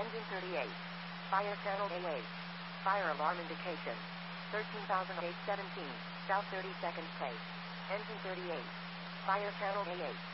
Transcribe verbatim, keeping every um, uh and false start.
Engine thirty-eight. Fire channel A eight. Fire alarm indication. thirteen thousand eight hundred seventeen. South thirty-second place. Engine thirty-eight. Fire channel A eight.